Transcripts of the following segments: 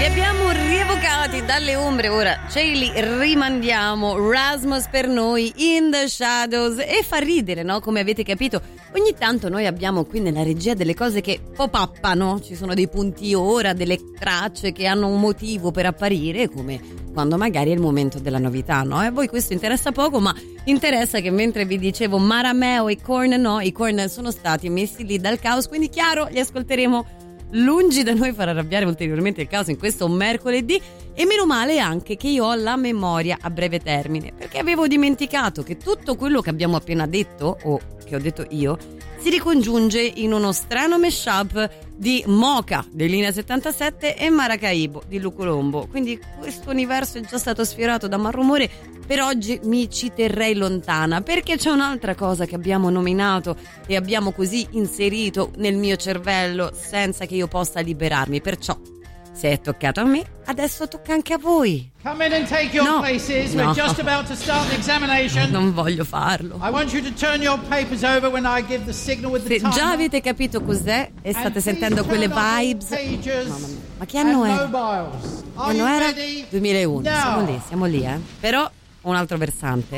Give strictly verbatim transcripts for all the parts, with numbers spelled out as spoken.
Li abbiamo rievocati dalle ombre, ora ce li rimandiamo. Rasmus per noi, In the Shadows. E fa ridere, no? Come avete capito, ogni tanto noi abbiamo qui nella regia delle cose che pop-uppano. Ci sono dei punti ora, delle tracce che hanno un motivo per apparire, come quando magari è il momento della novità, no? E a voi questo interessa poco, ma interessa che mentre vi dicevo Marameo e Korn, no, i Korn sono stati messi lì dal caos, quindi chiaro, li ascolteremo. Lungi da noi far arrabbiare ulteriormente il caso in questo mercoledì, e meno male anche che io ho la memoria a breve termine, perché avevo dimenticato che tutto quello che abbiamo appena detto, o che ho detto io, si ricongiunge in uno strano mashup di Mocha dei Linea settantasette e Maracaibo di Lucolombo. Quindi questo universo è già stato sfiorato da malrumore. Per oggi mi ci terrei lontana, perché c'è un'altra cosa che abbiamo nominato e abbiamo così inserito nel mio cervello senza che io possa liberarmi. Perciò, se è toccato a me, adesso tocca anche a voi. Come in and take your no. places. No. We're just about to start the examination. Non voglio farlo. I want you to turn your papers over when I give the signal with the Se timer. già avete capito cos'è e state sentendo quelle vibes. Mamma mia. Ma che anno è? Che anno era? duemilauno. No. Siamo lì, siamo lì, eh. Però un altro versante.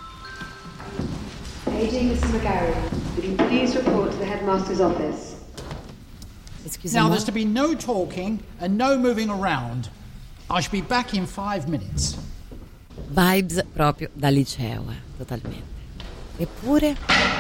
A J missus McGarry, would you please report to the headmaster's office? Excusez-moi. Now there's to be no talking and no moving around. I shall be back in five minutes. Vibes proprio da liceo, eh, totalmente. Eppure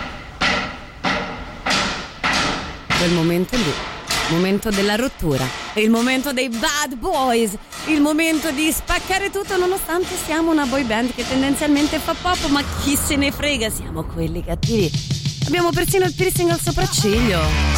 quel momento lì, momento della rottura, è il momento dei bad boys, il momento di spaccare tutto, nonostante siamo una boy band che tendenzialmente fa pop, ma chi se ne frega, siamo quelli cattivi. Abbiamo persino il piercing al sopracciglio.